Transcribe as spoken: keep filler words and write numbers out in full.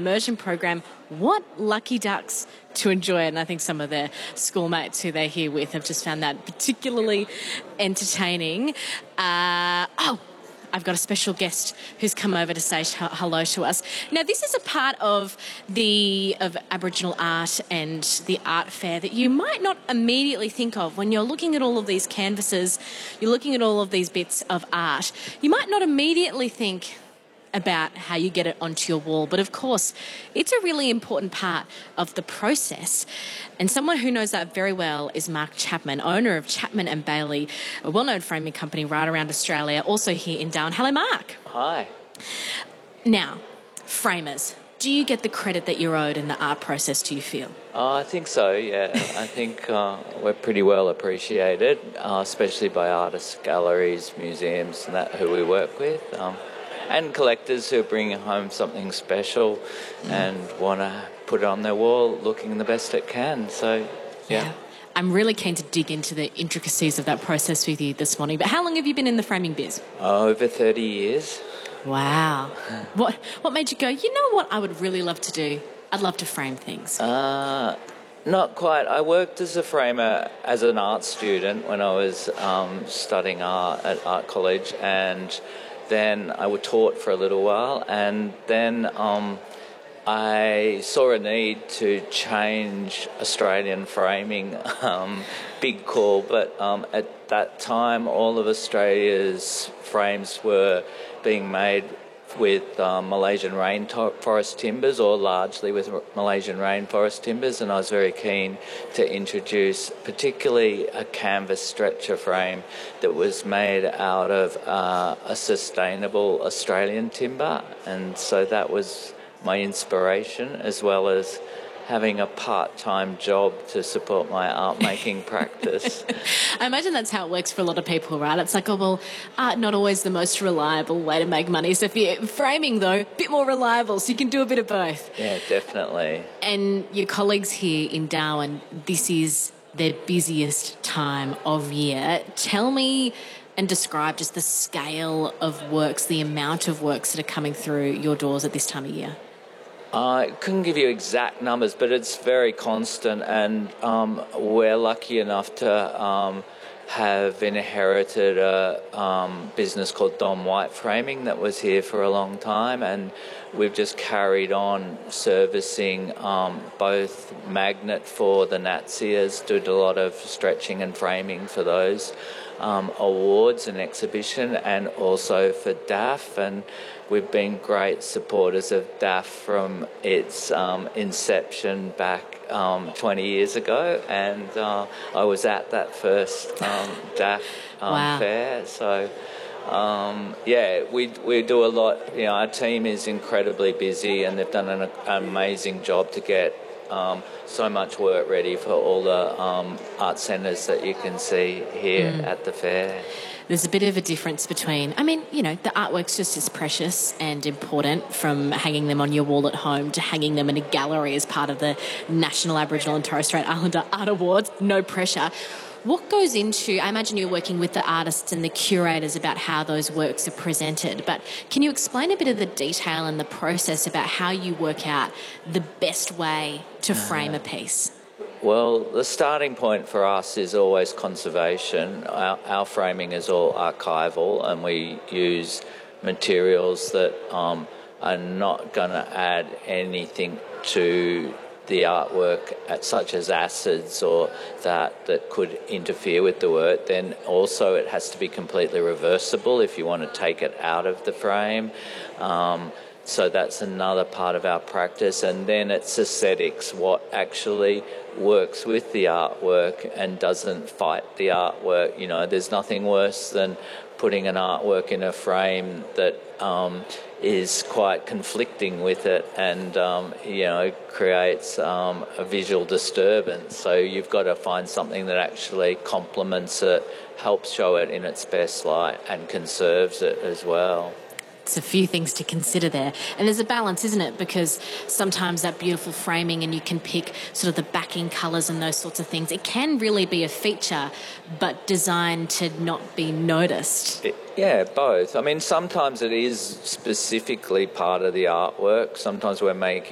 immersion program. What lucky ducks to enjoy it. And I think some of their schoolmates who they're here with have just found that particularly entertaining. Uh, oh, I've got a special guest who's come over to say hello to us. Now, this is a part of the of Aboriginal art and the art fair that you might not immediately think of when you're looking at all of these canvases, you're looking at all of these bits of art. You might not immediately think about how you get it onto your wall. But of course, it's a really important part of the process. And someone who knows that very well is Mark Chapman, owner of Chapman and Bailey, a well-known framing company right around Australia, also here in Darwin. Hello, Mark. Hi. Now, framers, do you get the credit that you're owed in the art process, do you feel? Uh, I think so, yeah. I think uh, we're pretty well appreciated, uh, especially by artists, galleries, museums, and that who we work with. Um, and collectors who are bringing home something special and want to put it on their wall looking the best it can. So, yeah. yeah. I'm really keen to dig into the intricacies of that process with you this morning. But how long have you been in the framing biz? Uh, over thirty years. Wow. What what made you go, you know what I would really love to do? I'd love to frame things. Uh, not quite. I worked as a framer as an art student when I was um, studying art at art college, and then I was taught for a little while, and then um, I saw a need to change Australian framing. Um, big call, but um, at that time all of Australia's frames were being made with um, Malaysian rainforest timbers, or largely with Malaysian rainforest timbers, and I was very keen to introduce particularly a canvas stretcher frame that was made out of uh, a sustainable Australian timber, and so that was my inspiration, as well as having a part-time job to support my art-making practice. I imagine that's how it works for a lot of people, right? It's like, oh, well, art not always the most reliable way to make money. So if you're framing, though, a bit more reliable, so you can do a bit of both. Yeah, definitely. And your colleagues here in Darwin, this is their busiest time of year. Tell me and describe just the scale of works, the amount of works that are coming through your doors at this time of year. I couldn't give you exact numbers, but it's very constant, and um, we're lucky enough to um, have inherited a um, business called Don White Framing that was here for a long time, and we've just carried on servicing um, both Magnet for the Natsias, did a lot of stretching and framing for those um, awards and exhibition, and also for D A F, and we've been great supporters of D A F from its um, inception back um, twenty years ago, and uh, I was at that first um, D A F um, wow. fair, so um, yeah, we we do a lot. You know, our team is incredibly busy, and they've done an, an amazing job to get um, so much work ready for all the um, art centres that you can see here mm. at the fair. There's a bit of a difference between, I mean, you know, the artwork's just as precious and important, from hanging them on your wall at home to hanging them in a gallery as part of the National Aboriginal and Torres Strait Islander Art Awards. No pressure. What goes into, I imagine you're working with the artists and the curators about how those works are presented, but can you explain a bit of the detail and the process about how you work out the best way to frame a piece? Well, the starting point for us is always conservation. Our, our framing is all archival, and we use materials that um, are not going to add anything to the artwork, such as acids or that that could interfere with the work. Then also it has to be completely reversible if you want to take it out of the frame. Um, So that's another part of our practice. And then it's aesthetics, what actually works with the artwork and doesn't fight the artwork. You know, there's nothing worse than putting an artwork in a frame that um, is quite conflicting with it and, um, you know, creates um, a visual disturbance. So you've got to find something that actually complements it, helps show it in its best light, and conserves it as well. It's a few things to consider there. And there's a balance, isn't it? Because sometimes that beautiful framing, and you can pick sort of the backing colours and those sorts of things, it can really be a feature, but designed to not be noticed. It, yeah, both. I mean, sometimes it is specifically part of the artwork. Sometimes we're making